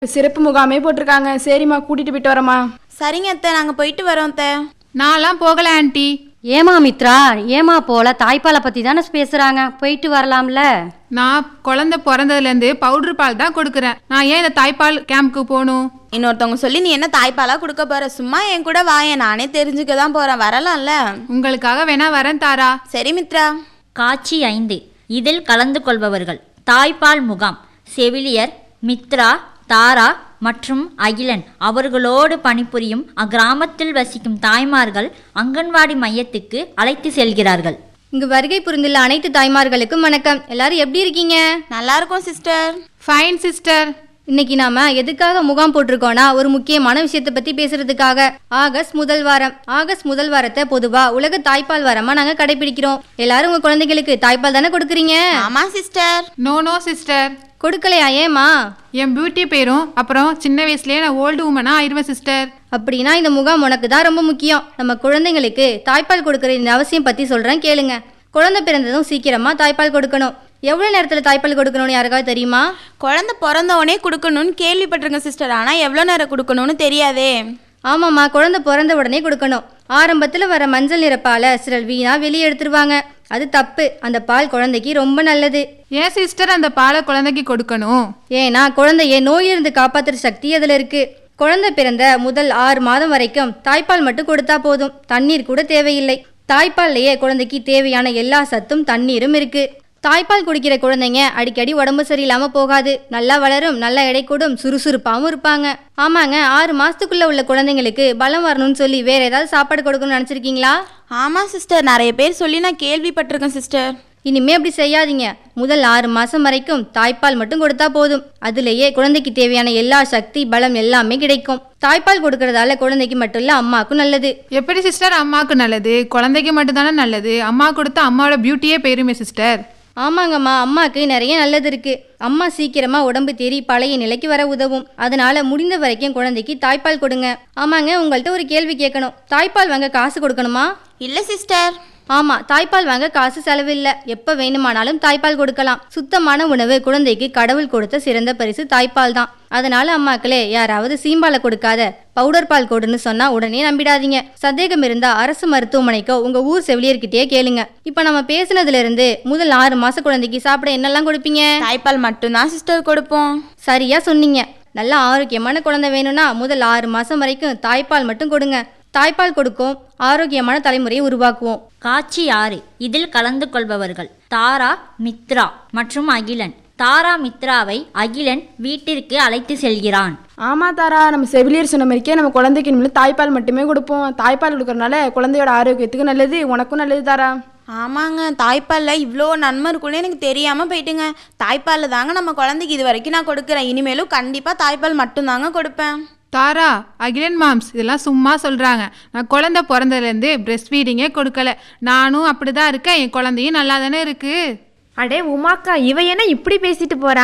சிறப்பு முகாமே போட்டிருக்காங்க. சரிம்மா, கூட்டிட்டு போயிட்டு வரமா? சரிங்க அத்தை, நாங்கள் போயிட்டு வரோம் அத்தை. நான்லாம் போகல ஆண்டி. ஏமா மித்ரா, ஏமா போல? தாய்ப்பாலை பற்றி தானே பேசுகிறாங்க, போயிட்டு வரலாம்ல. நான் குழந்தை பிறந்ததுலேருந்து பவுடர் பால் தான் கொடுக்குறேன். நான் ஏன் இந்த தாய்ப்பால் கேம்ப்க்கு போகணும்? இன்னொருத்தவங்க சொல்லி நீ என்ன தாய்ப்பாலா கொடுக்க போற? சும்மா என் கூட வாயேன், நானே தெரிஞ்சுக்க தான் போறேன். வரலாம்ல? உங்களுக்காக வேணா வரேன் தாரா. சரி மித்ரா. காட்சி 5. இதில் கலந்து கொள்பவர்கள்: தாய்ப்பால் முகாம் செவிலியர் மித்ரா, தாரா மற்றும் அகிலன். அவர்களோடு பணிபுரியும் அக்கிராமத்தில் வசிக்கும் தாய்மார்கள் அங்கன்வாடி மையத்துக்கு அழைத்து செல்கிறார்கள். இங்கு வருகை புரிந்துள்ள அனைத்து தாய்மார்களுக்கும் வணக்கம். எல்லாரும் எப்படி இருக்கீங்க? நல்லா இருக்கும் சிஸ்டர். Fine sister. இன்னைக்கு நாம எதுக்காக முகாம் போட்டிருக்கோம்னா, ஒரு முக்கியமான விஷயத்தை பத்தி பேசுறதுக்காக. ஆகஸ்ட் முதல் வாரத்தை பொதுவா உலக தாய்ப்பால் வாரமா நாங்க கடைபிடிக்கிறோம். எல்லாரும் உங்க குழந்தைகளுக்கு தாய்ப்பால் தானே கொடுக்குறீங்க? ஆமா சிஸ்டர். No sister. கொடுக்கலையா? ஏமா? என் பியூட்டி பேரும் அப்புறம் சின்ன வயசுலயே நான் ஓல்டு உமனா ஆயிடுவேன் சிஸ்டர். அப்படின்னா இந்த முகாம் உனக்கு தான் ரொம்ப முக்கியம். நம்ம குழந்தைங்களுக்கு தாய்ப்பால் கொடுக்கற இந்த அவசியம் பத்தி சொல்றேன், கேளுங்க. குழந்தை பிறந்ததும் சீக்கிரமா தாய்ப்பால் கொடுக்கணும். எவ்வளவு நேரத்துல தாய்ப்பால் கொடுக்கணும்னு யாருக்காவது தெரியுமா? குழந்தை பிறந்தவனே கொடுக்கணும்னு கேள்விப்பட்டிருக்கேன் சிஸ்டர். ஆனா எவ்வளோ நேரம் கொடுக்கணும்னு தெரியாதே. ஆமாம்மா, குழந்தை பிறந்த உடனே கொடுக்கணும். ஆரம்பத்தில் வர மஞ்சள் நிற பாலை சிலர் வீணா வெளியே எடுத்துருவாங்க. அது தப்பு. அந்த பால் குழந்தைக்கு ரொம்ப நல்லது. ஏன் சிஸ்டர் அந்த பாலை குழந்தைக்கு கொடுக்கணும்? ஏன்னா குழந்தைய நோயிலிருந்து காப்பாற்றுற சக்தி அதில் இருக்கு. குழந்தை பிறந்த முதல் 6 மாதம் வரைக்கும் தாய்ப்பால் மட்டும் கொடுத்தா போதும். தண்ணீர் கூட தேவையில்லை. தாய்ப்பால்லையே குழந்தைக்கு தேவையான எல்லா சத்தும் தண்ணீரும் இருக்கு. தாய்ப்பால் குடிக்கிற குழந்தைங்க அடிக்கடி உடம்பு சரியில்லாமல் போகாது. நல்லா வளரும், நல்லா எடை கூடும், சுறுசுறுப்பாகவும் இருப்பாங்க. ஆமாங்க, 6 மாதத்துக்குள்ளே உள்ள குழந்தைங்களுக்கு பலம் வரணும்னு சொல்லி வேற ஏதாவது சாப்பாடு கொடுக்கணும்னு நினச்சிருக்கீங்களா? ஆமாம் சிஸ்டர், நிறைய பேர் சொல்லி நான் கேள்விப்பட்டிருக்கேன் சிஸ்டர். இனிமே அப்படி செய்யாதீங்க. முதல் 6 மாதம் வரைக்கும் தாய்ப்பால் மட்டும் கொடுத்தா போதும். அதுலேயே குழந்தைக்கு தேவையான எல்லா சக்தி பலம் எல்லாமே கிடைக்கும். தாய்ப்பால் கொடுக்கறதால குழந்தைக்கு மட்டும் இல்லை, அம்மாவுக்கும் நல்லது. எப்படி சிஸ்டர் அம்மாவுக்கு நல்லது? குழந்தைக்கு மட்டும் தானே நல்லது. அம்மா கொடுத்தா அம்மாவோட பியூட்டியே போயிருமே சிஸ்டர். ஆமாங்கம்மா, அம்மாவுக்கு நிறைய நல்லது இருக்கு. அம்மா சீக்கிரமா உடம்பு தேறி பழைய நிலைக்கு வர உதவும். அதனால முடிந்த வரைக்கும் குழந்தைக்கு தாய்ப்பால் கொடுங்க. ஆமாங்க, உங்கள்கிட்ட ஒரு கேள்வி கேட்கணும். தாய்ப்பால் வாங்க காசு கொடுக்கணுமா? இல்லை சிஸ்டர். ஆமாம், தாய்ப்பால் வாங்க காசு செலவில்லை. எப்போ வேணுமானாலும் தாய்ப்பால் கொடுக்கலாம். சுத்தமான உணவு குழந்தைக்கு கடவுள் கொடுத்த சிறந்த பரிசு தாய்ப்பால் தான். அதனால அம்மாக்களே, யாராவது சீம்பாலை கொடுக்காத பவுடர் பால் கொடுன்னு சொன்னா உடனே நம்பிடாதீங்க. சந்தேகம் இருந்தா அரசு மருத்துவமனைக்கோ உங்க ஊர் செவிலியர்கிட்டயே கேளுங்க. இப்ப நம்ம பேசினதுல இருந்து முதல் 6 மாச குழந்தைக்கு சாப்பிட என்னெல்லாம் கொடுப்பீங்க? தாய்ப்பால் மட்டும்தான் சிஸ்டர் கொடுப்போம். சரியா சொன்னீங்க. நல்ல ஆரோக்கியமான குழந்தை வேணும்னா முதல் 6 மாசம் வரைக்கும் தாய்ப்பால் மட்டும் கொடுங்க. தாய்ப்பால் கொடுக்கும் ஆரோக்கியமான தலைமுறையை உருவாக்குவோம். காட்சி 6. இதில் கலந்து கொள்பவர்கள்: தாரா, மித்ரா மற்றும் அகிலன். தாரா மித்ராவை அகிலன் வீட்டிற்கு அழைத்து செல்கிறான். ஆமாம் தாரா, நம்ம செவிலியர் சொன்ன மாதிரிக்கே நம்ம குழந்தைக்கு இனிமேல் தாய்ப்பால் மட்டுமே கொடுப்போம். தாய்ப்பால் கொடுக்கறனால குழந்தையோட ஆரோக்கியத்துக்கு நல்லது, உனக்கும் நல்லது தாரா. ஆமாங்க, தாய்ப்பாலில் இவ்வளோ நன்மை இருக்குன்னு எனக்கு தெரியாமல் போயிட்டுங்க. தாய்ப்பாலில் தாங்க நம்ம குழந்தைக்கு இது வரைக்கும் நான் கொடுக்குறேன். இனிமேலும் கண்டிப்பாக தாய்ப்பால் மட்டும்தாங்க கொடுப்பேன். தாரா, அகிலன் மாம்ஸ் இதெல்லாம் சும்மா சொல்கிறாங்க. நான் குழந்தை பிறந்ததுலேருந்து பிரெஸ்ட் ஃபீடிங்கே கொடுக்கல. நானும் அப்படி தான் இருக்கேன், என் குழந்தையும் நல்லா தானே இருக்கு. அடே உமாக்கா, இவ என்ன இப்படி பேசிட்டு போறா?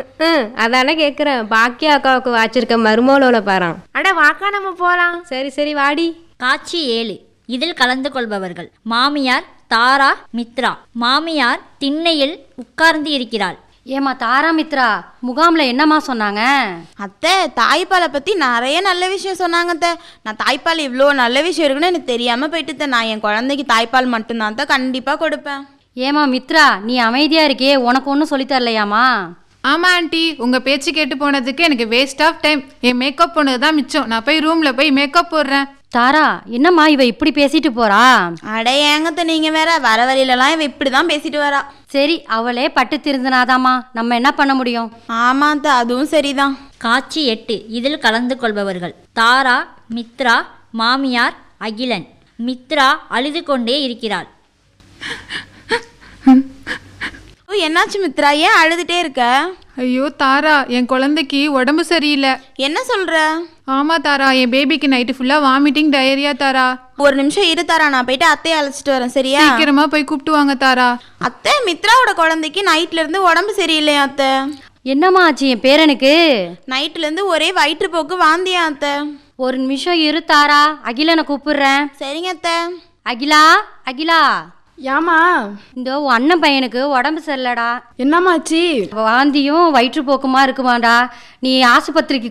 அதானே கேட்குறேன். பாக்கியா அக்காவுக்கு வச்சிருக்க மருமகளோட பாறான். அட வாக்கா, நம்ம போலாம். சரி வாடி. காட்சி 7. இதில் கலந்து கொள்பவர்கள்: மாமியார் தாரா, மித்ரா. மாமியார் திண்ணையில் உட்கார்ந்து இருக்கிறாள். ஏமா தாரா, மித்ரா முகாமில் என்னம்மா சொன்னாங்க? அத்தை, தாய்ப்பாலை பற்றி நிறைய நல்ல விஷயம் சொன்னாங்க அத்தை. நான் தாய்ப்பால் இவ்வளோ நல்ல விஷயம் இருக்குன்னு எனக்கு தெரியாமல் போயிட்டு. நான் என் குழந்தைக்கு தாய்ப்பால் மட்டும்தான் தான் கண்டிப்பாக கொடுப்பேன். ஏமா மித்ரா, நீ அமைதியா இருக்கே, உனக்கு ஒன்றும் சொல்லித்தரலையாமா? ஆமாம் ஆண்டி, உங்கள் பேச்சு கேட்டு போனதுக்கு எனக்கு waste of time. N makeup போனது தான் மிச்சம். நான் போய் ரூமில் போய் மேக்கப் போடுறேன். தாரா, என்னம்மா இவ இப்படி பேசிட்டு போறா? அட ஏங்கத்த, நீங்கள் வேற. வர வழியிலலாம் இவ இப்படி தான் பேசிட்டு வரா. சரி, அவளே பட்டு திருந்தினாதாம்மா, நம்ம என்ன பண்ண முடியும்? ஆமாத்த, அதுவும் சரிதான். காட்சி 8. இதில் கலந்து கொள்பவர்கள்: தாரா, மித்ரா, மாமியார், அகிலன். மித்ரா அழுது கொண்டே இருக்கிறாள். என்னாச்சு மித்ரா, ஏன் அழுதுட்டே இருக்க? ஐயோ தாரா, என் குழந்தைக்கு உடம்பு சரியில்லை. என்ன சொல்ற? ஆமாம் தாரா, என் பேபிக்கு நைட்டு ஃபுல்லாக வாமிட்டிங், டயரியா தாரா. ஒரு நிமிஷம் இரு தாரா, நான் போயிட்டு அத்தையை அழைச்சிட்டு வரேன். சரியா? சீக்கிரமா போய் கூப்பிட்டு வாங்க தாரா. அத்தை, மித்ராவோட குழந்தைக்கு நைட்ல இருந்து உடம்பு சரியில்லையா அத்தை? என்னம்மா ஆச்சு என் பேரனுக்கு? நைட்ல இருந்து ஒரே வயிற்றுப்போக்கு, வாந்தியா அத்தை. ஒரு நிமிஷம் இரு தாரா, அகிலனை கூப்பிடுறேன். சரிங்க அத்தை. அகிலா. ஏமா? இந்த அண்ணன் பையனுக்கு உடம்பு சரியில்லடா. என்னம்மாச்சு? வாந்தியும் வயிற்றுப்போக்குமா இருக்குமாடா. நீ ஆஸ்பத்திரிக்கு